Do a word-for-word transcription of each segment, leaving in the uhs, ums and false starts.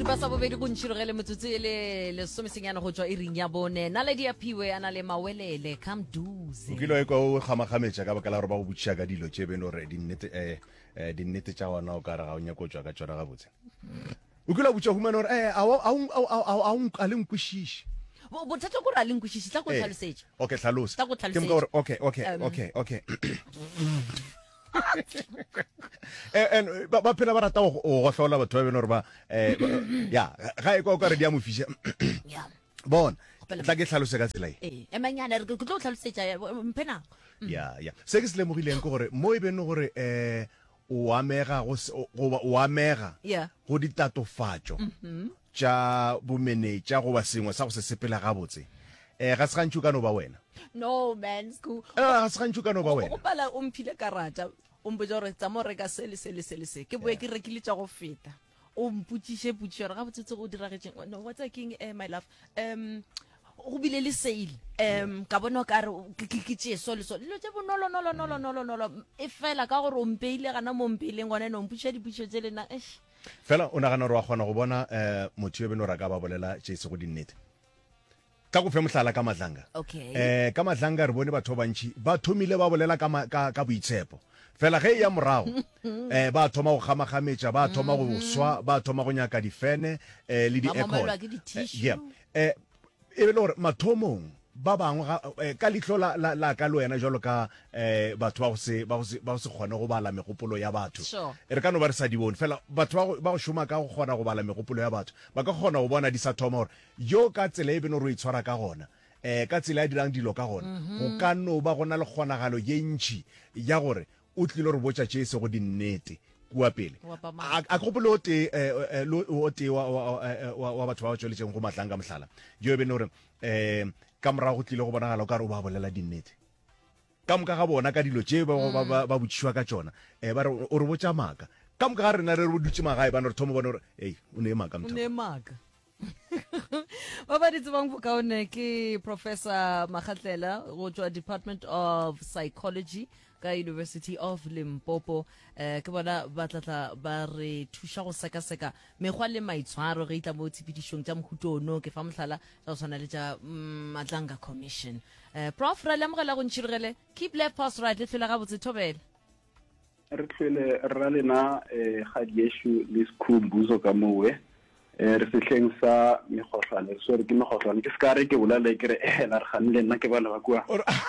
supa sa bobedi go ntshirogele motsotso e le lesomesenyana go tswa e ring ya bone Naledi Aphiwe a na le mawelele come duze o kilo e kwa o gamagametša ka baka la gore ba go botšiša ka dilo tše beno re dinnete eh di nnete tša gona o ka re ga o nyako tswa ka tswana ga botse o kilo botša humana gore eh a a a le nkwišiše bothata gore a le nkwišiše tla go tlhalosetša okay tlhalosa tla go ke mka gore okay okay okay okay and ba ba phela ba rata go go hlola batho ba beno re ba eh ya ga e kwa o ka re di a mofisha ya bona tla ke tlhalose ka tsela e eh emanyana re go tlo tlhalosetša mpena ya ya se ke se lemogileng ke gore mo e beno gore eh o amega go o amega go ditatofatšo tša bomenetša go ba sengwe sa go se sepela ga botse eh ga se gantšo ka no ba wena no man school eh ga se gantšo ka no ba wena o pala o mphile karata o mbotsa gore tsa mo reka sele sele sele se ke boe ke rekile tša go feta o mputšiše putšiše gore ga botsetse go diragetseng no what's a king eh my love um go bile le sale um ka bona ka re ke tšee so le so lo tše bonolo nolo nolo nolo nolo e fela ka gore o mpeile gana mo mpeleng gona no mputša diputšo tše lena eish fela o nagana gore wa kgona go bona eh motho yo beno ra ka ba bolela tše se go dinnete ka go fe mohlala ka Madlanga okay eh ka Madlanga re bone batho bantši ba thomile ba bolela ka ka ka boitshepo fela ge ya morago eh ba thoma go gamagametša ba thoma go swa ba thoma go nyaka difene eh le di echo yeah eh e be le gore mathomong ba bangwe ka litlo la la ka lo yena jalo ka eh batho ba go se ba go se ba go se kgone go bala megopolo ya batho re ka no ba re sa di bone fela batho ba go shoma ka go kgona go bala megopolo ya batho ba ka kgona go bona di sa thoma gore yo ka tsela e beno re itshwara ka gona eh ka tsela ya dirang dilo ka gona go ka no ba gona le kgonagalo ye ntši ya gore o tlile re botša tše se go dinnete kua pele a kopolo o te o te wa wa batho ba tšweletšeng go Madlanga mohlala yo e bene gore eh ka morago tlile go bonagala o ka re o ba bolela dinnete ka moka ga bona ka dilo tše ba botšišwa ka tšona eh ba re o re botša maka ka moka ga rena re re dutše magae ba no re thomo bona gore ei o ne maka motho o ne maka ba ba ditse bang bokaone ke Professor Makgatlela go tswa Department of Psychology ka University of Limpopo eh ke bona ba tlatla ba re thuša go seka-seka mekgwa le maitshwaro ge itla mo tshepedišong tša mohutono ke fa mohlala tša go tshwana le tša Madlanga Commission eh prof ra lemogela go ntšhirigele keep left past right le tlhela ga botse thobela re tlhele ra lena eh ga dieshu le skhumbuzo ka mowe eh re sehleng sa megohlane so re ke megohlane ke ska re ke bolale ke re eh la re ganile nna ke bana ba kwa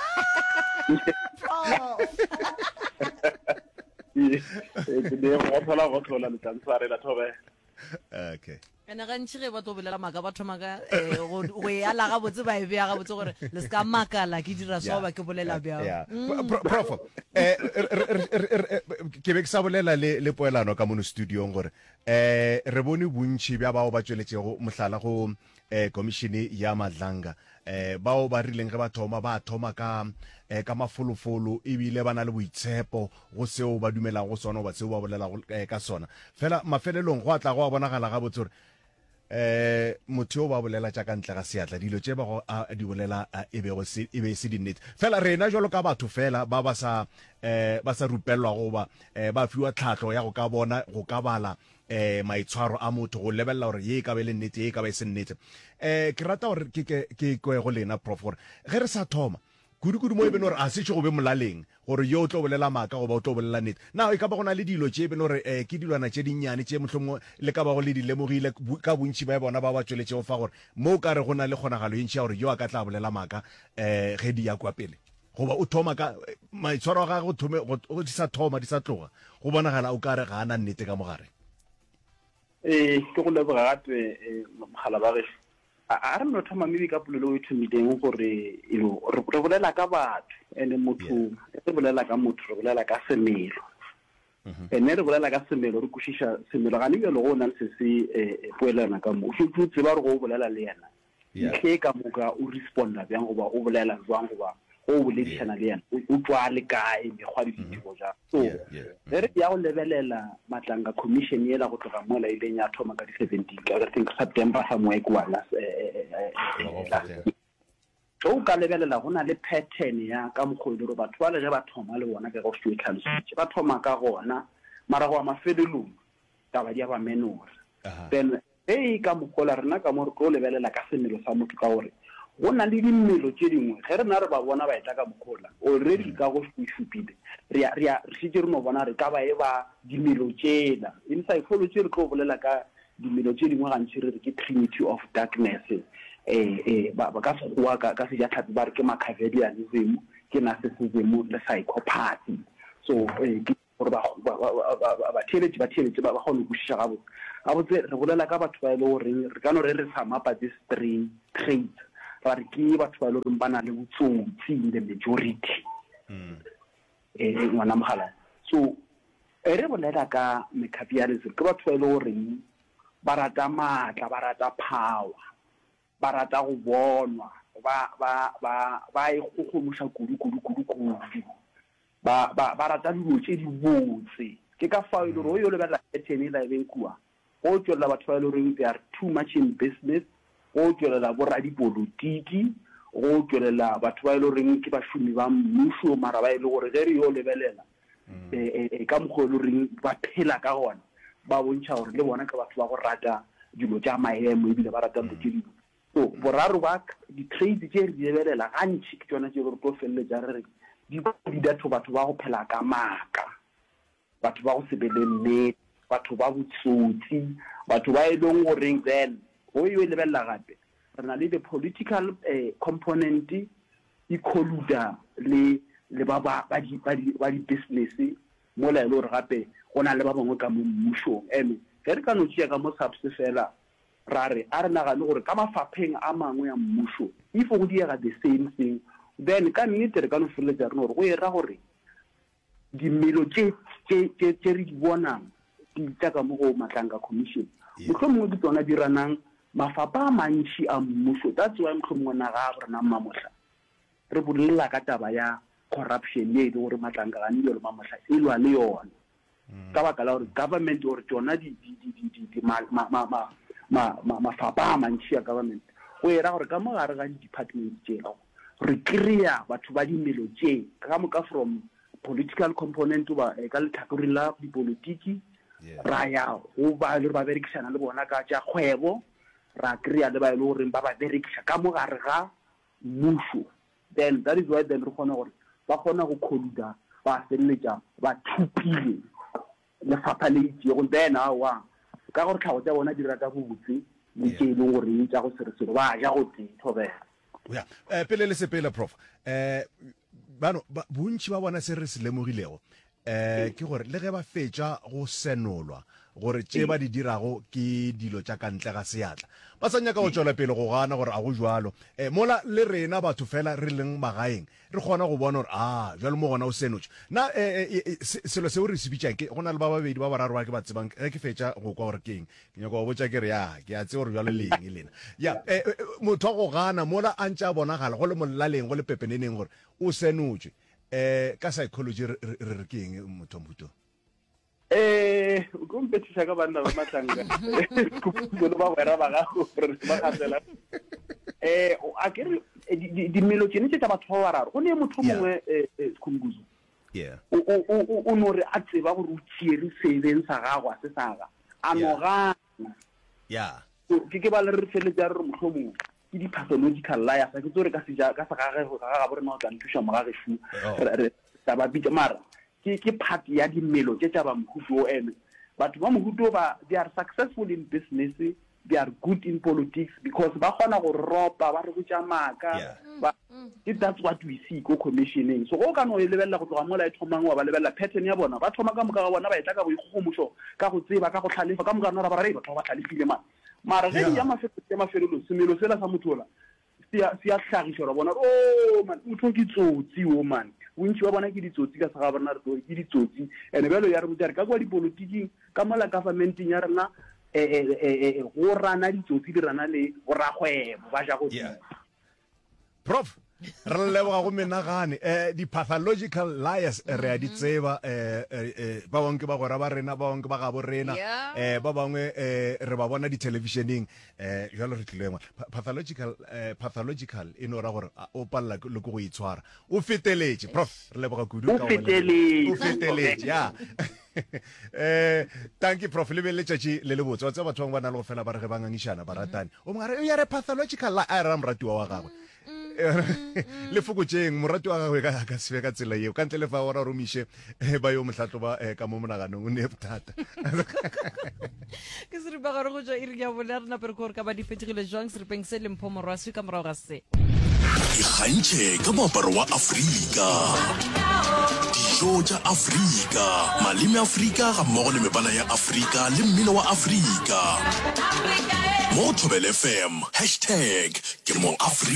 okay ene ga ntšhige ba tlo bolela maka ba thoma ka go ya la ga botse ba e bea ga botse gore le ska makala ke dira so ba ke bolela bjao prof eh ke be ke sa bolela le le poelano ka mono studiong gore eh re bone bontši bja bao ba tšweletšego mohlala go eh commission ya Madlanga eh bao ba rileng ge ba thoma ba thoma ka eh ka mafolofolo e bile bana le boitshepo go seo ba dumelang go sona ba seo ba bolela ka sona fela mafelelong go atla go bonagala ga botse eh motho ba bolela tša ka ntle ga seatla dilo tše ba go a di bolela e be go se e be se dinnete fela rena jalo ka batho fela ba ba sa eh ba sa rupellwa go ba eh ba fiwa tlhatlo ya go ka bona go ka bala eh maitshwaro a motho go lebella gore ye ka be le nnete ye ka be se nnete eh ke rata gore ke ke ke go lena prof gore ge re sa thoma kudu-kudu mo e bene gore a se go be molaleng gore yo o tlo bolela maka go ba o tlo bolela nnete na e ka ba gona le dilo tše bene gore eh ke dilwana tše dinnyane tše mohlomong le ka ba go le di lemogile ka bontši ba bona ba ba tšweletše go fa gore mo ka re go na le kgonagalo ye ntši ya gore yo a ka tla bolela maka eh ge di ya kwa pele goba o thoma ka maitshwaro a gage go thome go di sa thoma di sa tloga go bonagala o ka re ga ana nnete ka mogare eh ke go leboga gape mogala ba ge a re no thoma mme ka polelo e thomileng gore ilo re bolela ka batho ene motho re bolela ka motho re bolela ka semelo ene re bolela ka semelo re kušiša semelo ga ne bjalo go nang se se poelana ka mo o tseba re go bolela le yena ke ka moka o responda bjang goba o bolela jwang goba o boledišana le yena o tswa le kae mekgwa le ditiro ja so re ya go lebelela Madlanga Commission yela go tloga mola ile nya thoma ka di seventeen I think September somewhere kwa la o ka lebelela gona le pattern ya ka mogolo batho ba le ge ba thoma le bona ka go se tlhalositse ba thoma ka gona mara go mafelelong taba dia ba menora then e ka mokola rena ka mo re tlo lebelela ka semelo sa motho ka gore go na le dimelo tse dingwe ge re na re ba bona ba etla ka mokola already ka go šupile re re se re no bona re ka ba e ba dimelo tsela in psychology re tlo bolela ka dimelo tse dingwe ga ntse re re ke trinity of darkness eh eh ba ba ka goa ka ka se ja tlhapi ba re ke machiavellianism ke narcissism le psychopathy so eh gore ba ba ba theletše ba theletše ba ba gone go shiša gabo a botse re bolela ka batho ba ile gore re ka no re re samapa this three traits ra re ke batho ba ile gore ba na le botsotsi in the majority mm eh ngwana mogala so e re bolela ka machiavellianism ke batho ba ile gore ba rata matla ba rata power ba rata go bonwa ba ba ba ba e go go moša kudu kudu kudu kudu ba ba ba rata dilo tse di botse ke ka fa ile ro yo le ba la etene la benkua o tšwela batho ba ile re they are too much in business o tšwela borra di politiki o tšwela batho ba ile re ke ba šumi ba mmušo mara ba ile gore ge re yo lebelela eh eh ka mogolo re ba phela ka gona ba bontšha gore le bona ka batho ba go rata dilo tša maemo ebile ba rata botšedi so boraro ba di trade tše re di lebelela gantši ke tsona tše gore tlo feleletša re re di di datho batho ba go phela ka maka batho ba go sebele nnete batho ba botsotsi batho ba e leng gore then go yo lebelela gape re na le the political uh, component e colluda le le ba ba ba di ba di business mo la ile gore gape go na le ba bangwe ka mo mmušong eme ge re ka no tšea ka mo subse fela ra re a re nagane gore ka mafapheng a mangwe ya mmušo if go diega the same thing then ka nnete re ka no feleletša rena gore go era gore dimelo tše re di bonang di tla ka mo go Matlanka Commission mohlomongwe ke tsona di ranang mafapha a mantši a mmušo that's why mohlomongwe naga a rena Mamohla re bolela ka taba ya corruption ye e le gore Matlanka ga nne le Mamohla e lwa le yona ka baka la gore government gore tsona di mafapha a mantši ya government go era gore ka mo gare ga di-department tšeo re kry-a batho ba dimelo tše ka moka from political component ba ka letlhakoreng la dipolotiki ra ya go ba le ba berekisana le bona ka tša kgwebo ra kry-a le ba ile gore ba ba berekisa ka mo gare ga mmušo then that is why then re kgona gore ba kgona go colluda ba feleletša ba thupile lefapha le itšego then awa ka gore tlhago tša bona di rata botse le tše e leng gore e tša go seresero ba ja go thobela ya eh pele le sepele prof eh bano bontši ba bona se re se lemogilego eh ke gore le ge ba fetša go senolwa gore tše ba di dirago ke dilo tša ka ntle ga seatla ba sa nyaka go tšwela pele go gana gore a go jwalo eh mola le rena batho fela re leng magaeng re kgona go bona gore ah jwalo mo gona o senotše na selo seo re se bitšang ke go na le ba babedi ba bararo ba ke ba tsebang ge ke fetša go kwa gore keng ke nyaka go botša ke re ya ke a tse gore jwalo leng e lena ya motho wa go gana mola a ntše a bonagala go le molaleng go le pepeneneng gore o senotše eh ka psychology re re ke eng motho motho eh go mpetisa ka bana ba Matlanka go ba wera ba ga go re ba gatsela eh a ke di melo tsene tsa batho ba bararo go ne motho mongwe eh Khumbuzo yeah o o o no re a tseba go rutsiere savings ga gagwa se saga a no ga yeah ke ke ba le re fele tsa re mohlomong ke di pathological liars ke tsore ka se ja ka sa gagwe ga ga bore no tla nthusha mo ga ge shu re ta ba bitsa mara ke ke part ya dimelo tše tša ba mohuto o ene batho ba mohuto ba they are successful in business they are good in politics because ba kgona go ropa ba re botša maka ba that's what we see go commissioning so go ka no e lebella go tloga mola e thomang wa ba lebella pattern ya bona ba thoma ka moka ga bona ba etla ka go ikgogomošo ka go tseba ka go tlhalefa ka moka nora ba re batho ba tlhalefile ma mara ge ya mafelo ya mafelo semelo sela sa motho la sia sia hlagišwa bona oh man motho ke tsotsi o man bontši ba bona ke ditsotsi ka sa ga bona re tlo ke ditsotsi ene belo ya re botsa re ka kwa dipolitiki ka mola governmenting ya rena eh eh go rana ditsotsi di rana le go ragwebo ba ja go prof re leboga go menagane eh di-pathological liars re a di tseba eh eh ba bangwe ke ba gora ba rena ba bangwe ke ba ga bo rena Yeah. eh ba bangwe eh re ba bona di-televisioneng eh jalo re tlilengwa pathological eh pathological e no ra gore a, o palla le go itshwara o feteletše prof re leboga kudu O ka go feteletše. o feteletše ya eh thank you prof le be letšatši le le botse wa tseba batho bangwe ba na le go fela ba re ge ba ngangišana ba ratane o mongare ya re pathological lie a re moratiwa wa gagwe le fokotšeng morati wa gagwe ka ka sebe ka tsela eo ka ntle le fa ora romiše ba yo motlhatlo ba ka mo monaganong o ne bothata ke seripa gore go tswa iri ya bone a rena pere gore ka ba di fetogile jwang seripeng se lempho morwaswi ka morago ga se ikgantšhe ka moaparo wa afrika dijo tša afrika maleme a afrika ga mmogo le mebala ya afrika le mmino wa afrika mo Thobela F M hashtag ke mo afrika